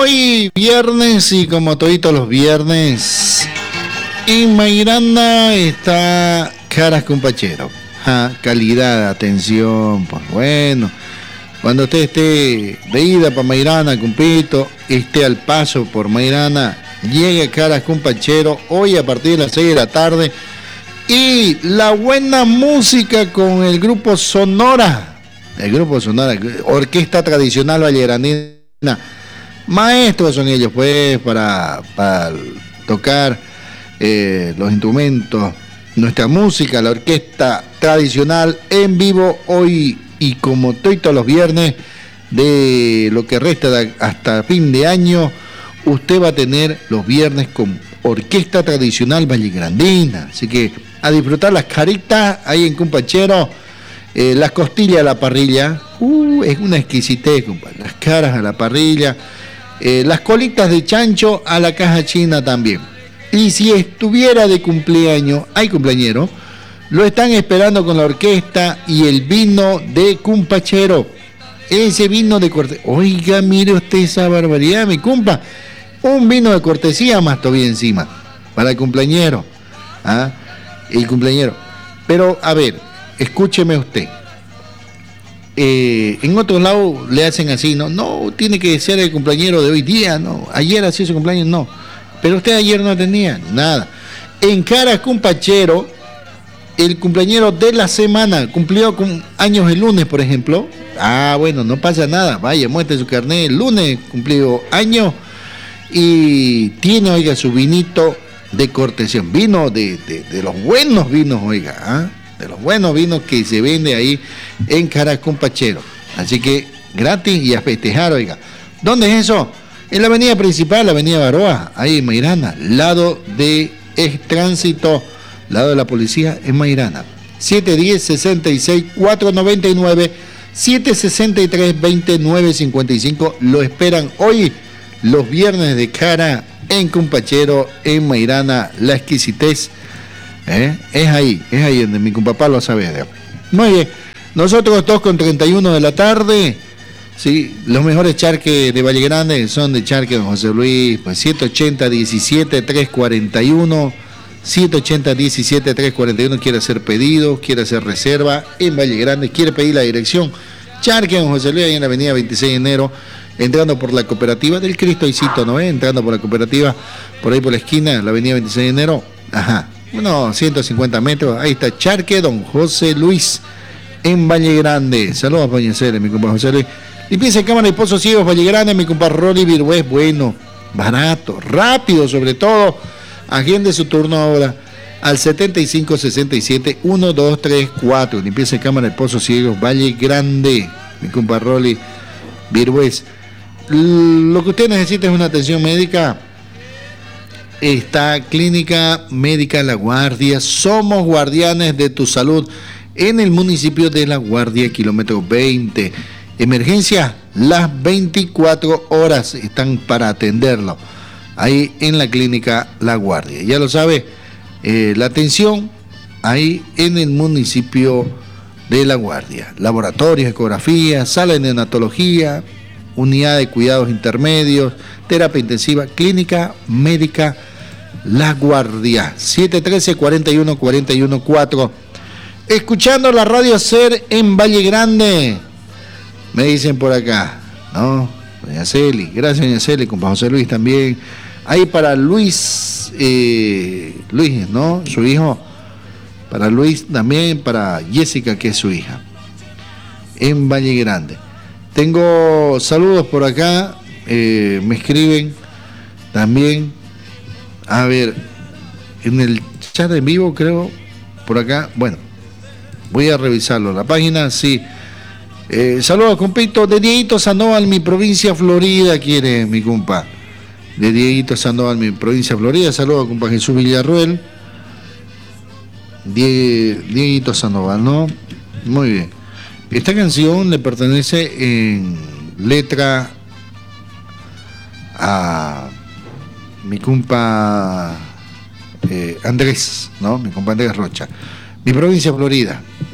Hoy viernes y como toditos los viernes, en Mairana está Caras con Pachero. Calidad, atención, pues bueno. Cuando usted esté de ida para Mairana, cumpito, esté al paso por Mairana, llegue a Caras con Pachero hoy a partir de las 6 de la tarde. Y la buena música con el grupo Sonora. El grupo Sonora, orquesta tradicional vallegranina. Maestros son ellos, pues, para tocar los instrumentos, nuestra música, la orquesta tradicional en vivo hoy y como todos los viernes de lo que resta hasta fin de año, usted va a tener los viernes con orquesta tradicional vallegrandina. Así que a disfrutar las caritas ahí en Cumpachero, las costillas a la parrilla, es una exquisitez, compadre. Las caras a la parrilla, las colitas de chancho a la caja china también. Y si estuviera de cumpleaños, hay cumpleañero, lo están esperando con la orquesta y el vino de Cumpachero. Ese vino de cortesía. Oiga, mire usted esa barbaridad, mi compa. Un vino de cortesía más todavía encima, para el cumpleañero. El cumpleañero. Pero, a ver, escúcheme usted. En otro lado le hacen así, no, tiene que ser el cumpleañero de hoy día, no, ayer hacía su cumpleaños, no. Pero usted ayer no tenía nada. En Caras con Pachero, el cumpleañero de la semana, cumplió con años el lunes, por ejemplo. Bueno, no pasa nada, vaya, muestre su carnet, el lunes cumplió años y tiene, oiga, su vinito de cortesía, vino de los buenos vinos, oiga, de los buenos vinos que se vende ahí en Caras con Pachero. Así que gratis y a festejar, oiga. ¿Dónde es eso? En la avenida principal, la avenida Baroa, ahí en Mairana, lado de tránsito, lado de la policía en Mairana. 710-66-499, 763-2955. Lo esperan hoy, los viernes de Cara en Cumpachero, en Mairana, la exquisitez. Es ahí donde mi compapá lo sabe. Muy bien, nosotros 2:31 de la tarde, sí, los mejores charques de Valle Grande son de Charque Don José Luis, pues 780-17-341, 780-17-341, quiere hacer pedidos, quiere hacer reserva en Valle Grande, quiere pedir la dirección, Charque Don José Luis, ahí en la avenida 26 de enero, entrando por la cooperativa del Cristo Aicito, ¿no? Entrando por la cooperativa, por ahí por la esquina, la avenida 26 de enero, unos 150 metros, ahí está Charque Don José Luis, en Valle Grande. Saludos a Doña Cele, mi compa José Luis. Limpieza de cámara y pozos ciegos, Valle Grande, mi compa Rolly Virgüez, bueno, barato, rápido sobre todo. Agende su turno ahora al 7567-1234. Limpieza de cámara y pozos ciegos, Valle Grande, mi compa Rolly Virgüez. Lo que usted necesita es una atención médica. Está Clínica Médica La Guardia. Somos guardianes de tu salud en el municipio de La Guardia, kilómetro 20. Emergencia, las 24 horas están para atenderlo. Ahí en la Clínica La Guardia. Ya lo sabe, la atención ahí en el municipio de La Guardia. Laboratorios, ecografía, sala de neonatología, unidad de cuidados intermedios, terapia intensiva, Clínica Médica La Guardia. 713-41-41-4. Escuchando la radio Ser en Valle Grande. Me dicen por acá, ¿no? Doña Celi, gracias Doña Celi, compa José Luis también. Ahí para Luis, ¿no? Su hijo. Para Luis también, para Jessica, que es su hija. En Valle Grande. Tengo saludos por acá, me escriben también. A ver, en el chat en vivo creo, por acá, bueno, voy a revisarlo. La página, sí. Saludos, compito, de Dieguito Sandoval, mi provincia Florida, quiere mi compa. De Dieguito Sandoval, mi provincia Florida. Saludos, compa Jesús Villarruel. Dieguito Sandoval, ¿no? Muy bien. Esta canción le pertenece en letra a mi compa Andrés, ¿no? Mi compa Andrés Rocha. Mi provincia Florida.